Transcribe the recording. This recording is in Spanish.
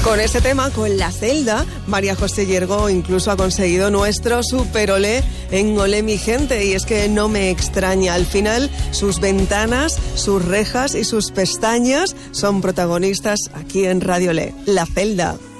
Con este tema, con La Celda, María José Yergo incluso ha conseguido nuestro super olé en Olé mi gente, y es que no me extraña. Al final, sus ventanas, sus rejas y sus pestañas son protagonistas aquí en Radio Olé. La Celda.